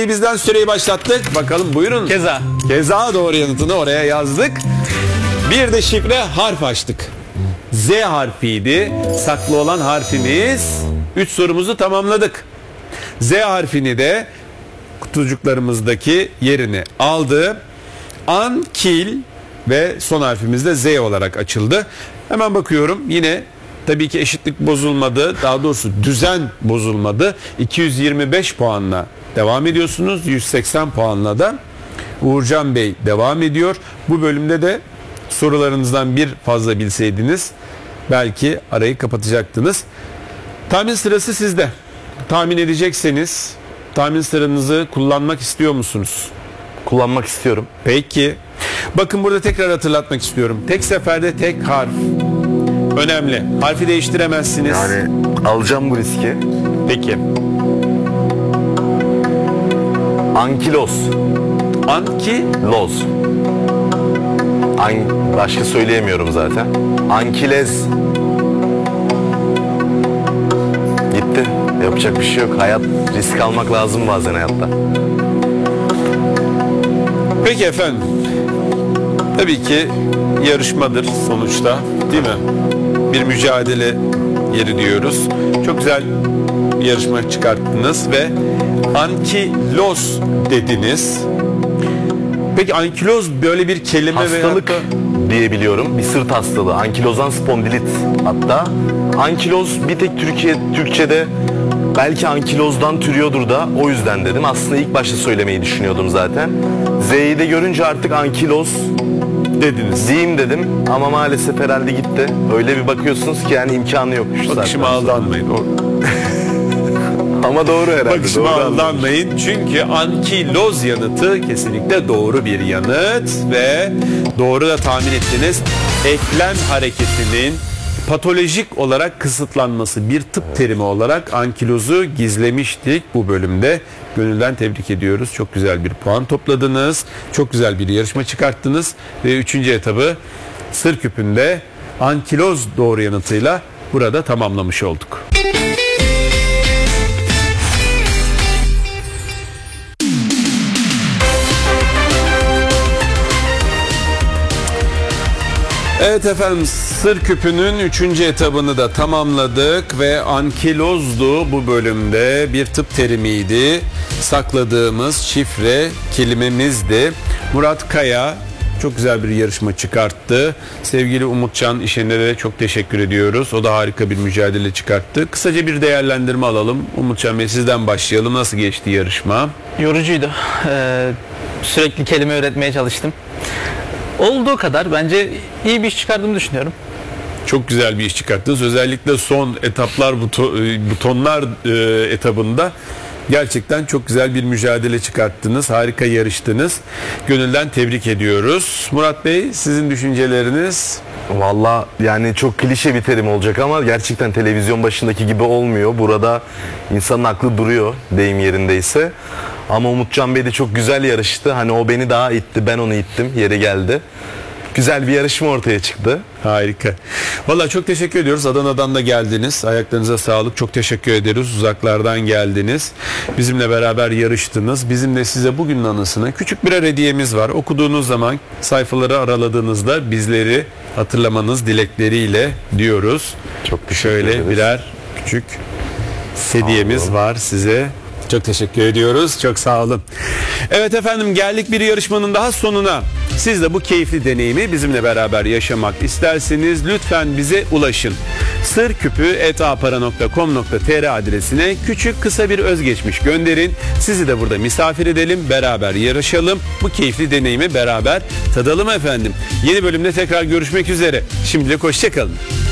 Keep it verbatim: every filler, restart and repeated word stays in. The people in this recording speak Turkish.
Bizden süreyi başlattık. Bakalım buyurun. Keza. Keza doğru yanıtını oraya yazdık. Bir de şifre harf açtık. Z harfiydi. Saklı olan harfimiz. Üç sorumuzu tamamladık. Z harfini de kutucuklarımızdaki yerini aldı. An, kil ve son harfimiz de Z olarak açıldı. Hemen bakıyorum. Yine tabii ki eşitlik bozulmadı. Daha doğrusu düzen bozulmadı. iki yüz yirmi beş puanla devam ediyorsunuz. yüz seksen puanla da Uğurcan Bey devam ediyor. Bu bölümde de sorularınızdan bir fazla bilseydiniz belki arayı kapatacaktınız. Tahmin sırası sizde. Tahmin edecekseniz tahmin sıranızı kullanmak istiyor musunuz? Kullanmak istiyorum. Peki. Bakın burada tekrar hatırlatmak istiyorum. Tek seferde tek harf. Önemli. Harfi değiştiremezsiniz. Yani alacağım bu riski. Peki. Ankilos. Anki. Loz. An başka söyleyemiyorum zaten. Ankilez. Gitti. Yapacak bir şey yok. Hayat, risk almak lazım bazen hayatta. Peki efendim. Tabii ki yarışmadır sonuçta, değil mi? Bir mücadele yeri diyoruz. Çok güzel bir yarışma çıkarttınız ve ankiloz dediniz. Peki ankiloz böyle bir kelime Hastalık veya diye biliyorum. Bir sırt hastalığı. Ankilozan spondilit hatta. Ankiloz bir tek Türkiye Türkçe'de belki ankilozdan türüyordur da o yüzden dedim. Aslında ilk başta söylemeyi düşünüyordum zaten. Z'yi de görünce artık ankiloz dediniz. diyeyim dedim ama maalesef herhalde gitti. Öyle bir bakıyorsunuz ki yani imkanı yokmuş zaten. Bakışıma aldanmayın. O... Ama doğru herhalde. Bakışıma doğru aldanmayın. Çünkü ankiloz yanıtı kesinlikle doğru bir yanıt ve doğru da tahmin ettiniz. Eklem hareketinin patolojik olarak kısıtlanması bir tıp terimi olarak ankilozu gizlemiştik bu bölümde. Gönülden tebrik ediyoruz. Çok güzel bir puan topladınız. Çok güzel bir yarışma çıkarttınız. Ve üçüncü etabı sır küpünde ankiloz doğru yanıtıyla burada tamamlamış olduk. Evet efendim, sır küpünün üçüncü etabını da tamamladık ve ankilozdu bu bölümde, bir tıp terimiydi. Sakladığımız şifre kelimemizdi. Murat Kaya çok güzel bir yarışma çıkarttı. Sevgili Umutcan İşener'e de çok teşekkür ediyoruz. O da harika bir mücadele çıkarttı. Kısaca bir değerlendirme alalım. Umutcan Bey, sizden başlayalım. Nasıl geçti yarışma? Yorucuydu. Ee, sürekli kelime öğretmeye çalıştım. Olduğu kadar bence iyi bir iş çıkardığımı düşünüyorum. Çok güzel bir iş çıkarttınız. Özellikle son etaplar, buto, butonlar e, etabında gerçekten çok güzel bir mücadele çıkarttınız. Harika yarıştınız. Gönülden tebrik ediyoruz. Murat Bey, sizin düşünceleriniz? Valla yani çok klişe bir terim olacak ama gerçekten televizyon başındaki gibi olmuyor. Burada insanın aklı duruyor deyim yerindeyse. Ama Umutcan Bey de çok güzel yarıştı. Hani o beni daha itti, ben onu ittim. Yeri geldi. Güzel bir yarışma ortaya çıktı. Harika. Vallahi çok teşekkür ediyoruz. Adana'dan da geldiniz. Ayaklarınıza sağlık. Çok teşekkür ederiz. Uzaklardan geldiniz. Bizimle beraber yarıştınız. Bizim de size bugünün anısına küçük birer hediyemiz var. Okuduğunuz zaman, sayfaları araladığınızda bizleri hatırlamanız dilekleriyle diyoruz. Çok teşekkür Şöyle ederiz. birer küçük hediyemiz var size. Çok teşekkür ediyoruz. Çok sağ olun. Evet efendim, geldik bir yarışmanın daha sonuna. Siz de bu keyifli deneyimi bizimle beraber yaşamak isterseniz lütfen bize ulaşın. sırküpü et a para nokta com nokta t r adresine küçük kısa bir özgeçmiş gönderin. Sizi de burada misafir edelim. Beraber yarışalım. Bu keyifli deneyimi beraber tadalım efendim. Yeni bölümde tekrar görüşmek üzere. Şimdilik hoşça kalın.